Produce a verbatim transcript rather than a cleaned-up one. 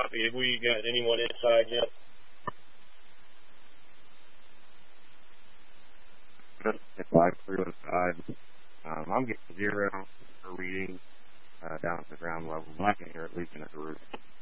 copy. Have we got anyone inside yet? Five through inside. Um, I'm getting zero for reading uh, down at the ground level. I can hear it leaking at the roof.